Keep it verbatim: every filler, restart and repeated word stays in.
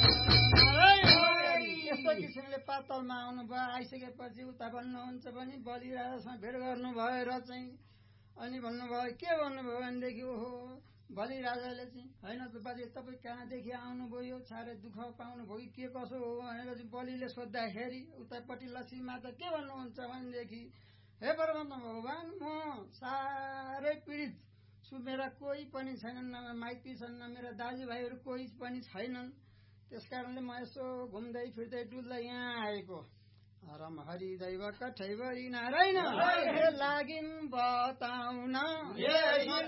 यस्तो किसिमले पातलमा आउनुभयो। आइसकेपछि उता भन्नुहुन्छ भने बलि राजासँग भेट गर्नुभयो र चाहिँ अनि भन्नुभयो के भन्नुभयो भनेदेखि ओहो बलि राजाले चाहिँ होइन बाजे तपाईँ कहाँदेखि आउनुभयो यो साह्रै दुःख पाउनुभयो कि के कसो हो भनेर चाहिँ बलिले सोद्धाखेरि उतापट्टि लक्ष्मी माता के भन्नुहुन्छ भनेदेखि हे परमात्मा भगवान म साह्रै पीडित छु। मेरा कोही पनि छैनन्, न माइती छन्, न मेरा दाजुभाइहरू कोही पनि छैनन्। त्यस कारणले म यसो घुम्दै फिर्दै डुल्दै यहाँ आएको। रम हरि दैव कठैबरी नारायण लागिन् बताउन